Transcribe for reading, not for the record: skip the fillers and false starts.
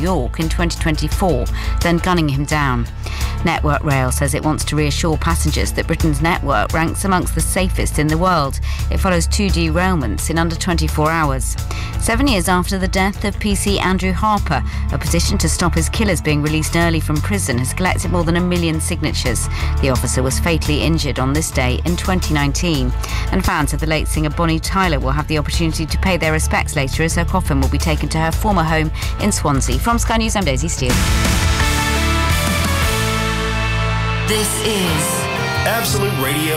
York in 2024, then gunning him down. Network Rail says it wants to reassure passengers that Britain's network ranks amongst the safest in the world. It follows 2 derailments in under 24 hours. 7 years after the death of PC Andrew Harper, a petition to stop his killers being released early from prison has collected more than 1 million signatures. The officer was fatally injured on this day in 2019. And fans of the late singer Bonnie Tyler will have the opportunity to pay their respects later as her coffin will be taken to her former home in Swansea. From Sky News, I'm Daisy Steele. This is Absolute Radio.